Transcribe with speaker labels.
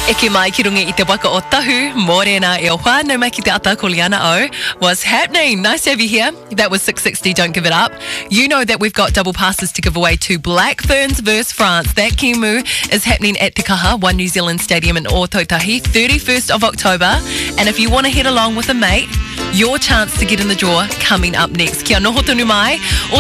Speaker 1: Eke mai ki runga I te waka o tahu, mōrena e o whānau mai ki te ata ko Liana O. What's happening? Nice to have you here. That was 660, Don't Give It Up. You know that we've got double passes to give away to Black Ferns vs France. That Kimu is happening at Te Kaha, One New Zealand Stadium in Ōtautahi, 31st of October. And if you want to head along with a mate, your chance to get in the draw coming up next. Kia noho tonu mai.